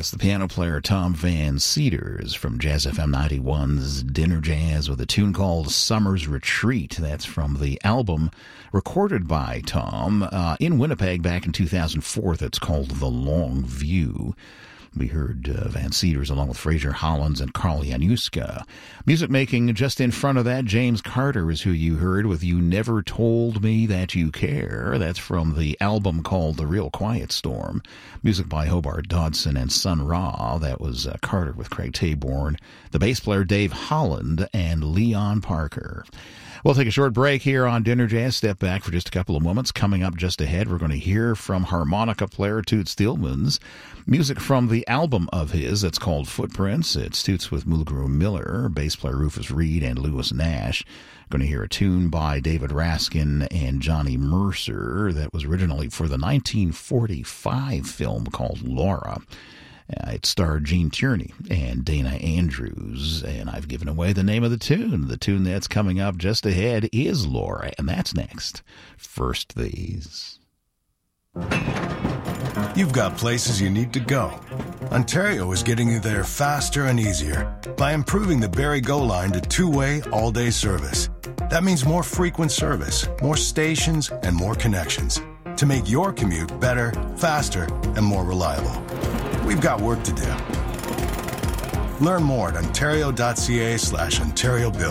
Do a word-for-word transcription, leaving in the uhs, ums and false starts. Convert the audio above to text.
That's the piano player Tom Van Cedars from Jazz F M ninety-one's Dinner Jazz with a tune called Summer's Retreat. That's from the album recorded by Tom uh, in Winnipeg back in two thousand four. That's called The Long View. We heard uh, Van Cedars along with Fraser Hollins and Carl Januska. Music making just in front of that, James Carter is who you heard with You Never Told Me That You Care. That's from the album called The Real Quiet Storm. Music by Hobart Dodson and Sun Ra. That was uh, Carter with Craig Taborn. The bass player Dave Holland and Leon Parker. We'll take a short break here on Dinner Jazz. Step back for just a couple of moments. Coming up just ahead, we're going to hear from harmonica player Toots Thielemans. Music from the album of his that's called Footprints. It's Toots with Mulgrew Miller, bass player Rufus Reed, and Lewis Nash. Going to hear a tune by David Raskin and Johnny Mercer that was originally for the nineteen forty-five film called Laura. Uh, it starred Gene Tierney and Dana Andrews, and I've given away the name of the tune. The tune that's coming up just ahead is Laura, and that's next. First these. You've got places you need to go. Ontario is getting you there faster and easier by improving the Barrie Go line to two-way, all-day service. That means more frequent service, more stations, and more connections to make your commute better, faster, and more reliable. We've got work to do. Learn more at ontario.ca slash Ontario Build.